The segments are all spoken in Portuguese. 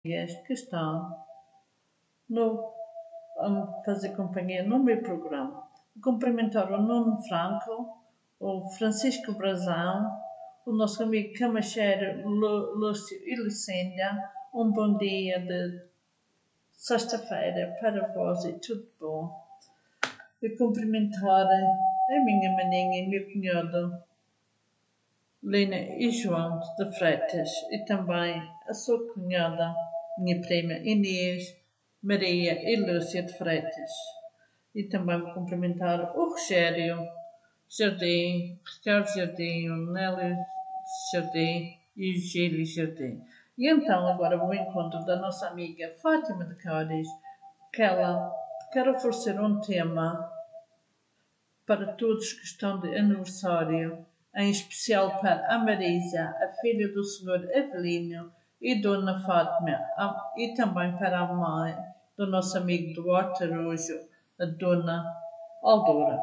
que estão no, a fazer companhia no meu programa. Cumprimentar o Nuno Franco, o Francisco Brazão, o nosso amigo Camacheiro Lúcio e Lucília. Um bom dia de sexta-feira para vós e tudo bom. E cumprimentar a minha maninha e meu cunhado Lina e João de Freitas e também a sua cunhada, minha prima Inês, Maria e Lúcia de Freitas. E também vou cumprimentar o Rogério Jardim, Ricardo Jardim, o Nélio Jardim e o Gílio Jardim. E então agora vou ao encontro da nossa amiga Fátima de Cádiz, que ela quer oferecer um tema para todos que estão de aniversário, em especial para a Marisa, a filha do Senhor Avelino e Dona Fátima, e também para a mãe do nosso amigo Duarte Araújo, a Dona Aldora.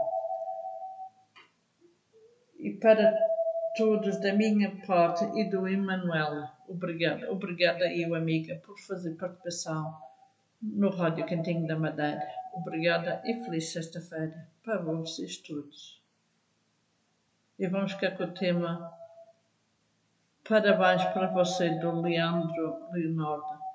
E para todos da minha parte e do Emanuel, obrigada eu, amiga, por fazer participação no Rádio Cantinho da Madeira. Obrigada e feliz sexta-feira para vocês todos. E vamos ficar com o tema Parabéns para você, do Leandro Leonardo.